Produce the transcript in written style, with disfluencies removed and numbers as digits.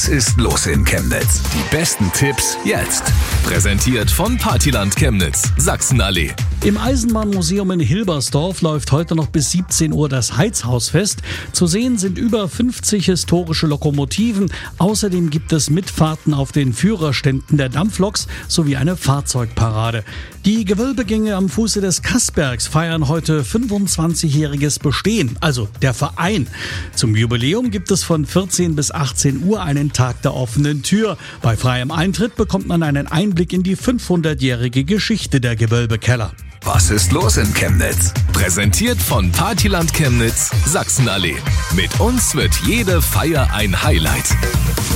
Was ist los in Chemnitz? Die besten Tipps jetzt. Präsentiert von Partyland Chemnitz, Sachsenallee. Im Eisenbahnmuseum in Hilbersdorf läuft heute noch bis 17 Uhr das Heizhausfest. Zu sehen sind über 50 historische Lokomotiven. Außerdem gibt es Mitfahrten auf den Führerständen der Dampfloks sowie eine Fahrzeugparade. Die Gewölbegänge am Fuße des Kassbergs feiern heute 25-jähriges Bestehen, also der Verein. Zum Jubiläum gibt es von 14 bis 18 Uhr einen Tag der offenen Tür. Bei freiem Eintritt bekommt man einen Einblick in die 500-jährige Geschichte der Gewölbekeller. Was ist los in Chemnitz? Präsentiert von Partyland Chemnitz, Sachsenallee. Mit uns wird jede Feier ein Highlight.